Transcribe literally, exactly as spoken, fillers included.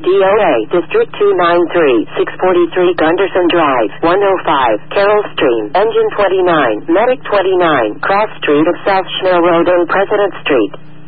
D O A, District two ninety-three, six forty-three Gunderson Drive, one oh five, Carroll Stream, Engine twenty-nine, Medic twenty-nine, Cross Street of South Schnell Road and President Street.